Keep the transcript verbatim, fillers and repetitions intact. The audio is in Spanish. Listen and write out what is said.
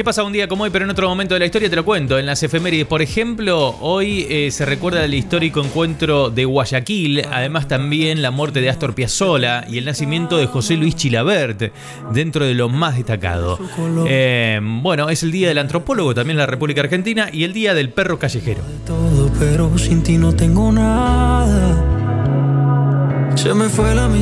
¿Qué pasa un día como hoy, pero en otro momento de la historia? Te lo cuento. En las efemérides, por ejemplo, hoy eh, se recuerda el histórico encuentro de Guayaquil, además también la muerte de Astor Piazzolla y el nacimiento de José Luis Chilavert, dentro de lo más destacado. Eh, bueno, es el día del antropólogo también en la República Argentina y el día del perro callejero. Todo, pero sin ti no tengo nada. Se me fue la mitad.